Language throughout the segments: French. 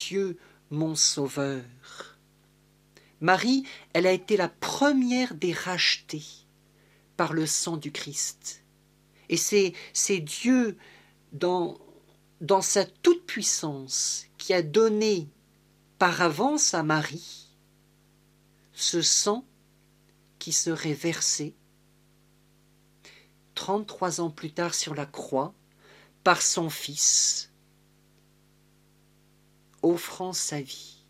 Dieu mon Sauveur. Marie, elle a été la première des rachetées par le sang du Christ. Et c'est Dieu, dans sa toute-puissance, qui a donné par avance à Marie ce sang qui serait versé 33 ans plus tard sur la croix par son Fils, offrant sa vie.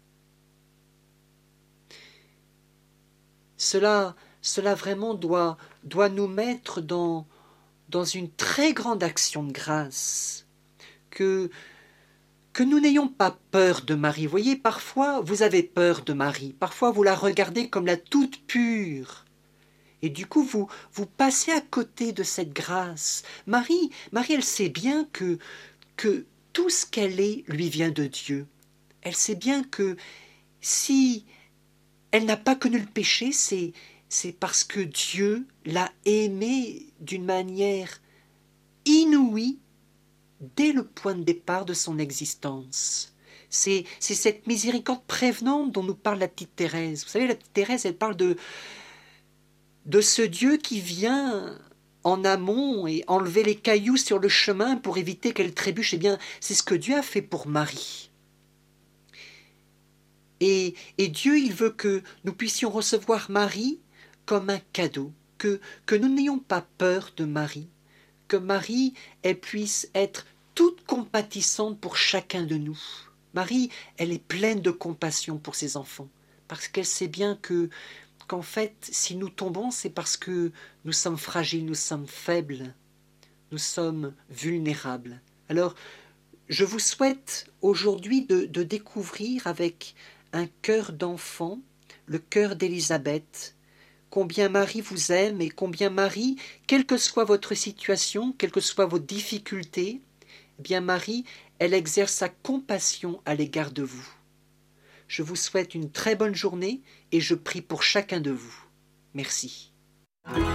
Cela vraiment doit nous mettre dans une très grande action de grâce, que nous n'ayons pas peur de Marie. Vous voyez, parfois vous avez peur de Marie, parfois vous la regardez comme la toute pure, et du coup vous passez à côté de cette grâce. Marie, elle sait bien que tout ce qu'elle est lui vient de Dieu. Elle sait bien que si elle n'a pas connu le péché, c'est parce que Dieu l'a aimée d'une manière inouïe dès le point de départ de son existence. C'est cette miséricorde prévenante dont nous parle la petite Thérèse. Vous savez, la petite Thérèse, elle parle de ce Dieu qui vient en amont et enlever les cailloux sur le chemin pour éviter qu'elle trébuche. Eh bien, c'est ce que Dieu a fait pour Marie. Et Dieu, il veut que nous puissions recevoir Marie comme un cadeau, que nous n'ayons pas peur de Marie, que Marie, elle puisse être toute compatissante pour chacun de nous. Marie, elle est pleine de compassion pour ses enfants, parce qu'elle sait bien qu'en fait, si nous tombons, c'est parce que nous sommes fragiles, nous sommes faibles, nous sommes vulnérables. Alors, je vous souhaite aujourd'hui de découvrir avec un cœur d'enfant, le cœur d'Élisabeth, combien Marie vous aime et combien Marie, quelle que soit votre situation, quelles que soient vos difficultés, eh bien Marie, elle exerce sa compassion à l'égard de vous. Je vous souhaite une très bonne journée et je prie pour chacun de vous. Merci.